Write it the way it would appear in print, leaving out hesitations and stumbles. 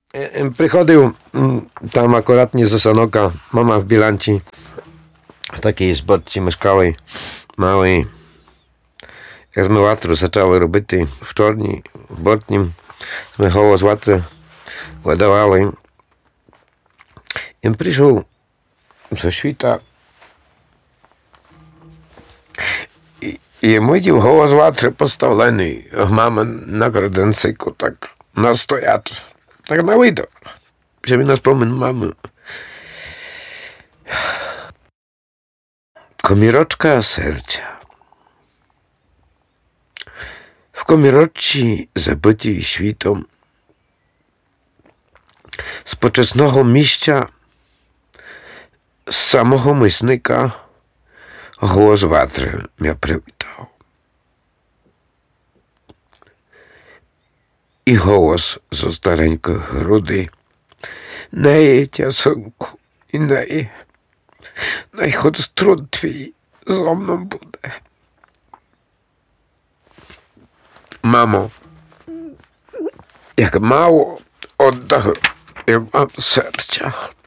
Приходив там акуратні з Осанока, мама в Біланці, в такій зборці мешкали, мали розмиватору, почали робити в чорній, в бортнім, ми голос ватри видавали. І прийшов зі світа, і митів голос ватри поставлений, мама на краденцику так настоять. Так на виду, що він нас помин мами. Комірочка серця. В комірочці, забитій світом, з почесного місця, з самого мисника, голос ватри м'я привітав. І голос зо старенької груди: неї, тясунку, і неї, найход струн твій зо мною буде. Мамо, як мало oddachu, ja mam serca.